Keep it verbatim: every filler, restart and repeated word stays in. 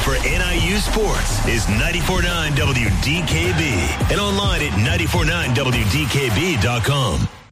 for N I U Sports is ninety-four point nine W D K B and online at nine four nine W D K B dot com.